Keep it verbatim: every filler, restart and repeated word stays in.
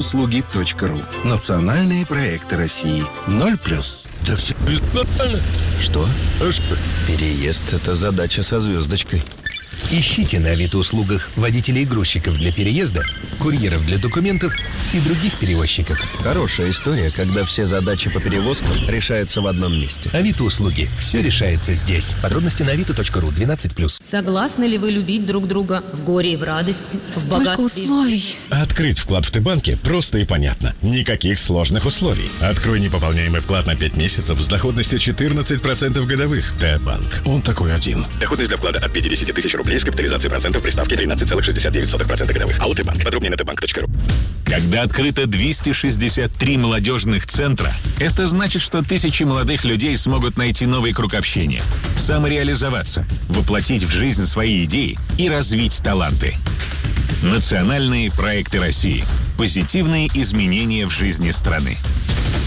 услуги точка ру. Национальные проекты России. Ноль плюс. Да все нормально. Что? А что? Переезд — это задача со звездочкой. Ищите на Авито-услугах водителей и грузчиков для переезда, курьеров для документов и других перевозчиков. Хорошая история, когда все задачи по перевозкам решаются в одном месте. Авито-услуги. Все решается здесь. Подробности на авито точка ру. двенадцать плюс. Согласны ли вы любить друг друга в горе и в радости, в Столько богатстве? условий. Открыть вклад в Т-банке просто и понятно. Никаких сложных условий. Открой непополняемый вклад на пять месяцев с доходностью четырнадцать процентов годовых. Т-банк. Он такой один. Доходность для вклада от пятьдесят тысяч рублей с капитализацией процентов при ставке тринадцать целых шестьдесят девять сотых процента годовых. АО Т-банк. Подробнее на тэ банк точка ру. Когда открыто двести шестьдесят три молодежных центра, это значит, что тысячи молодых людей смогут найти новый круг общения, самореализоваться, воплотить в жизнь свои идеи и развить таланты. Национальные проекты России. Позитивные изменения в жизни страны.